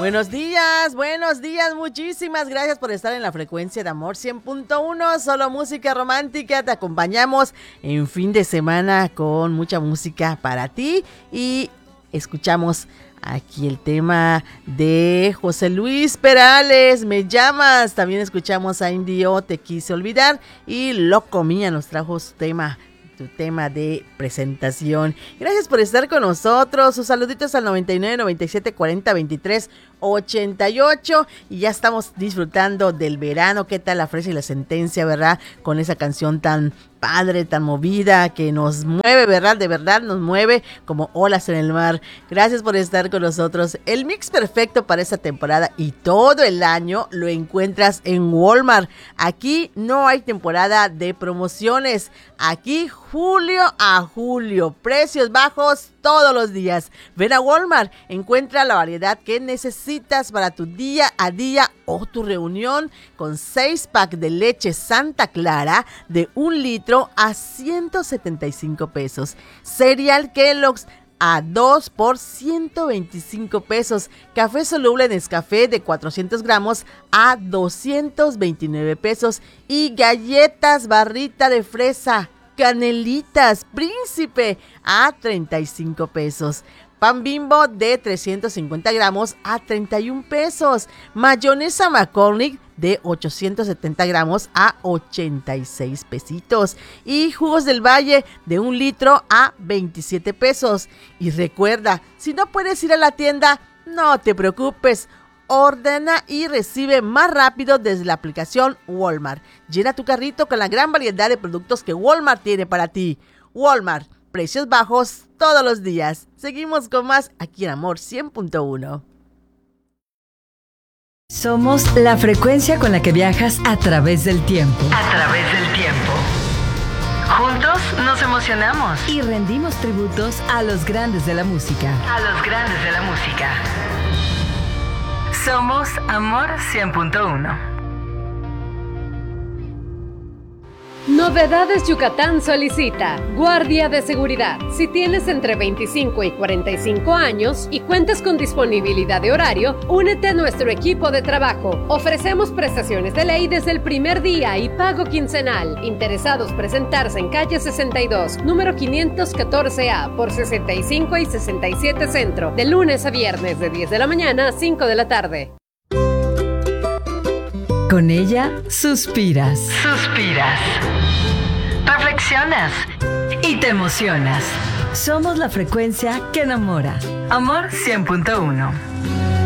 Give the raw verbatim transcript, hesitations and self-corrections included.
Buenos días, buenos días, muchísimas gracias por estar en la frecuencia de Amor cien punto uno, solo música romántica, te acompañamos en fin de semana con mucha música para ti y escuchamos aquí el tema de José Luis Perales, Me llamas, también escuchamos a Indio, Te quise olvidar y Loco Mía nos trajo su tema. Tu tema de presentación. Gracias por estar con nosotros. Sus saluditos al noventa y nueve, noventa y siete, cuarenta, veintitrés, ochenta y ocho. Y ya estamos disfrutando del verano. ¿Qué tal la fresa y la sentencia, verdad? Con esa canción tan padre, tan movida, que nos mueve, ¿verdad? De verdad nos mueve como olas en el mar. Gracias por estar con nosotros. El mix perfecto para esta temporada y todo el año lo encuentras en Walmart. Aquí no hay temporada de promociones. Aquí julio a julio, precios bajos todos los días. Ven a Walmart, encuentra la variedad que necesitas para tu día a día o tu reunión con seis packs de leche Santa Clara de un litro a ciento setenta y cinco pesos. Cereal Kellogg's a dos por ciento veinticinco pesos. Café soluble Nescafé de cuatrocientos gramos a doscientos veintinueve pesos. Y galletas barrita de fresa Canelitas Príncipe a treinta y cinco pesos. Pan Bimbo de trescientos cincuenta gramos a treinta y un pesos. Mayonesa McCormick de ochocientos setenta gramos a ochenta y seis pesitos. Y jugos del Valle de un litro a veintisiete pesos. Y recuerda, si no puedes ir a la tienda, no te preocupes. Ordena y recibe más rápido desde la aplicación Walmart. Llena tu carrito con la gran variedad de productos que Walmart tiene para ti. Walmart, precios bajos todos los días. Seguimos con más aquí en Amor cien punto uno. Somos la frecuencia con la que viajas a través del tiempo. A través del tiempo. Juntos nos emocionamos. Y rendimos tributos a los grandes de la música. A los grandes de la música. Somos Amor cien punto uno. Novedades Yucatán solicita guardia de seguridad. Si tienes entre veinticinco y cuarenta y cinco años y cuentas con disponibilidad de horario, únete a nuestro equipo de trabajo. Ofrecemos prestaciones de ley desde el primer día y pago quincenal. Interesados presentarse en calle sesenta y dos, número quinientos catorce A, por sesenta y cinco y sesenta y siete Centro, de lunes a viernes de diez de la mañana a cinco de la tarde. Con ella, suspiras. Suspiras. Reflexionas. Y te emocionas. Somos la frecuencia que enamora. Amor cien punto uno.